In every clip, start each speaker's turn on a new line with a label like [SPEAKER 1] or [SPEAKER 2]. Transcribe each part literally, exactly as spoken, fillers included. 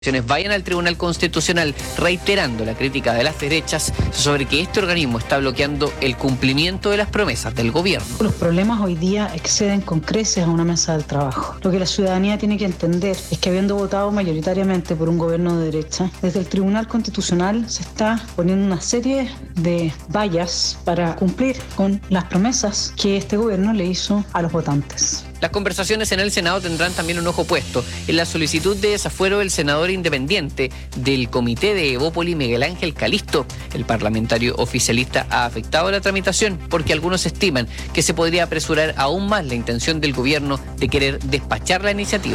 [SPEAKER 1] vayan al Tribunal Constitucional reiterando la crítica de las derechas sobre que este organismo está bloqueando el cumplimiento de las promesas del gobierno.
[SPEAKER 2] Los problemas hoy día exceden con creces a una mesa del trabajo. Lo que la ciudadanía tiene que entender es que habiendo votado mayoritariamente por un gobierno de derecha, desde el Tribunal Constitucional se está poniendo una serie de vallas para cumplir con las promesas que este gobierno le hizo a los votantes.
[SPEAKER 1] Las conversaciones en el Senado tendrán también un ojo puesto en la solicitud de desafuero del senador independiente del Comité de Evópoli, Miguel Ángel Calisto. El parlamentario oficialista ha afectado la tramitación porque algunos estiman que se podría apresurar aún más la intención del gobierno de querer despachar la iniciativa.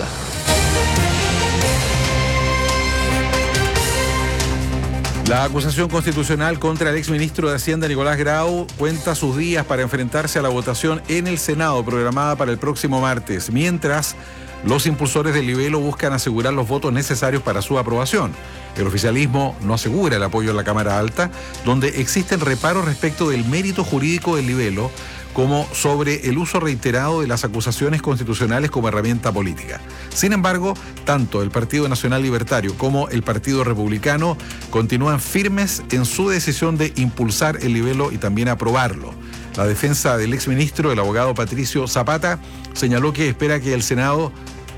[SPEAKER 3] La acusación constitucional contra el exministro de Hacienda, Nicolás Grau, cuenta sus días para enfrentarse a la votación en el Senado, programada para el próximo martes, mientras los impulsores del libelo buscan asegurar los votos necesarios para su aprobación. El oficialismo no asegura el apoyo en la Cámara Alta, donde existen reparos respecto del mérito jurídico del libelo, como sobre el uso reiterado de las acusaciones constitucionales como herramienta política. Sin embargo, tanto el Partido Nacional Libertario como el Partido Republicano continúan firmes en su decisión de impulsar el libelo y también aprobarlo. La defensa del exministro, el abogado Patricio Zapata, señaló que espera que el Senado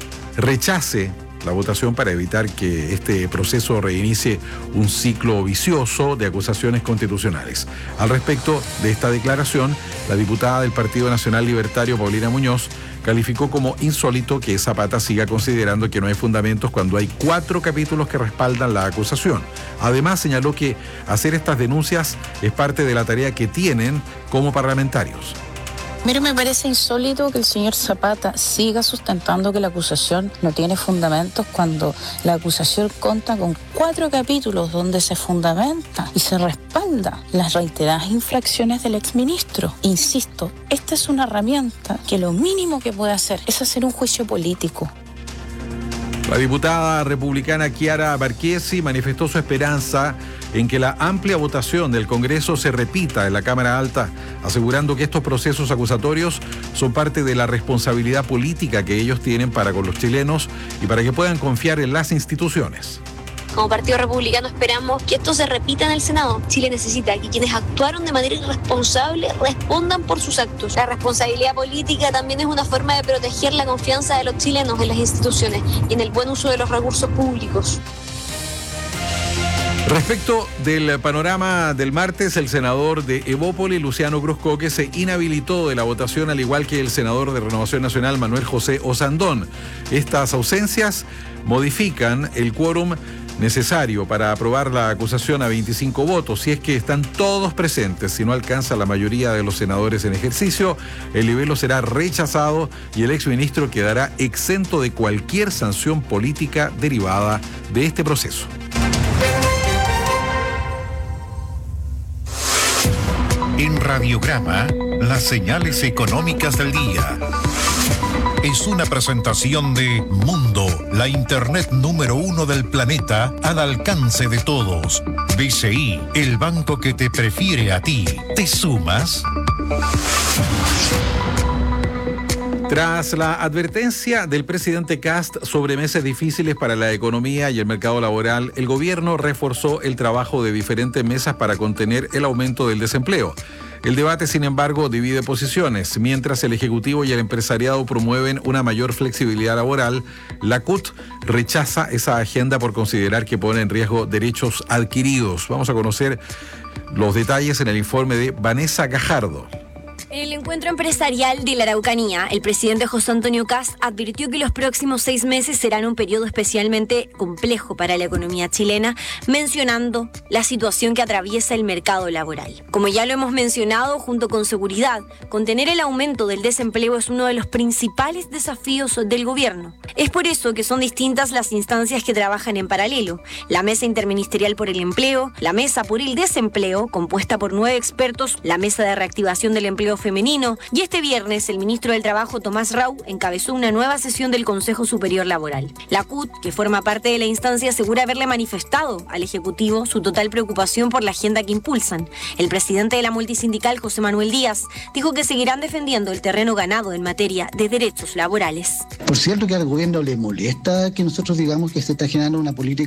[SPEAKER 3] rechace la votación para evitar que este proceso reinicie un ciclo vicioso de acusaciones constitucionales. Al respecto de esta declaración, la diputada del Partido Nacional Libertario, Paulina Muñoz, calificó como insólito que Zapata siga considerando que no hay fundamentos cuando hay cuatro capítulos que respaldan la acusación. Además, señaló que hacer estas denuncias es parte de la tarea que tienen como parlamentarios.
[SPEAKER 4] Mira, me parece insólito que el señor Zapata siga sustentando que la acusación no tiene fundamentos cuando la acusación cuenta con cuatro capítulos donde se fundamenta y se respalda las reiteradas infracciones del exministro. Insisto, esta es una herramienta que lo mínimo que puede hacer es hacer un juicio político.
[SPEAKER 3] La diputada republicana Chiara Marchesi manifestó su esperanza en que la amplia votación del Congreso se repita en la Cámara Alta, asegurando que estos procesos acusatorios son parte de la responsabilidad política que ellos tienen para con los chilenos y para que puedan confiar en las instituciones.
[SPEAKER 5] Como Partido Republicano esperamos que esto se repita en el Senado. Chile necesita que quienes actuaron de manera irresponsable respondan por sus actos. La responsabilidad política también es una forma de proteger la confianza de los chilenos en las instituciones y en el buen uso de los recursos públicos.
[SPEAKER 3] Respecto del panorama del martes, el senador de Evópoli, Luciano Cruzcoque, se inhabilitó de la votación, al igual que el senador de Renovación Nacional, Manuel José Osandón. Estas ausencias modifican el quórum necesario para aprobar la acusación a veinticinco votos. Si es que están todos presentes, si no alcanza la mayoría de los senadores en ejercicio, el libelo será rechazado y el exministro quedará exento de cualquier sanción política derivada de este proceso.
[SPEAKER 6] En Radiograma, las señales económicas del día. Es una presentación de Mundo, la internet número uno del planeta al alcance de todos. B C I, el banco que te prefiere a ti. ¿Te sumas?
[SPEAKER 3] Tras la advertencia del presidente Kast sobre meses difíciles para la economía y el mercado laboral, el gobierno reforzó el trabajo de diferentes mesas para contener el aumento del desempleo. El debate, sin embargo, divide posiciones. Mientras el Ejecutivo y el empresariado promueven una mayor flexibilidad laboral, la C U T rechaza esa agenda por considerar que pone en riesgo derechos adquiridos. Vamos a conocer los detalles en el informe de Vanessa Gajardo.
[SPEAKER 7] En el encuentro empresarial de la Araucanía, el presidente José Antonio Kast advirtió que los próximos seis meses serán un periodo especialmente complejo para la economía chilena, mencionando la situación que atraviesa el mercado laboral. Como ya lo hemos mencionado, junto con seguridad, contener el aumento del desempleo es uno de los principales desafíos del gobierno. Es por eso que son distintas las instancias que trabajan en paralelo. La Mesa Interministerial por el Empleo, la Mesa por el Desempleo, compuesta por nueve expertos, la Mesa de Reactivación del Empleo femenino y este viernes el ministro del Trabajo, Tomás Rau, encabezó una nueva sesión del Consejo Superior Laboral. La C U T, que forma parte de la instancia, asegura haberle manifestado al Ejecutivo su total preocupación por la agenda que impulsan. El presidente de la multisindical, José Manuel Díaz, dijo que seguirán defendiendo el terreno ganado en materia de derechos laborales.
[SPEAKER 8] Por cierto que al gobierno le molesta que nosotros digamos que se está generando una política